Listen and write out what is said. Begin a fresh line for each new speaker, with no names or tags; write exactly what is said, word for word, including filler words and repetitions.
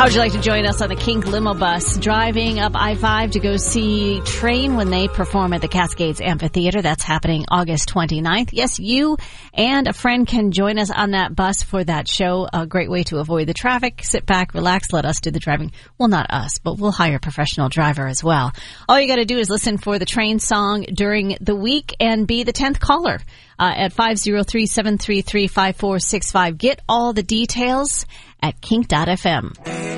How would you like to join us on the Kink Limo Bus, driving up I five to go see Train when they perform at the Cascades Amphitheater? That's happening August twenty-ninth. Yes, you and a friend can join us on that bus for that show. A great way to avoid the traffic. Sit back, relax, let us do the driving. Well, not us, but we'll hire a professional driver as well. All you got to do is listen for the Train song during the week and be the tenth caller uh, at five oh three, seven three three, five four six five. Get all the details at kink dot f m.